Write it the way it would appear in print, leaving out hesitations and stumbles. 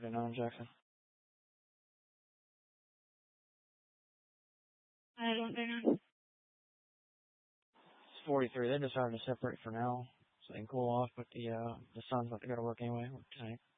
afternoon in Jackson? I don't know. It's 43. They decided to separate for now, so they can cool off. But the son's about to go to work anyway tonight.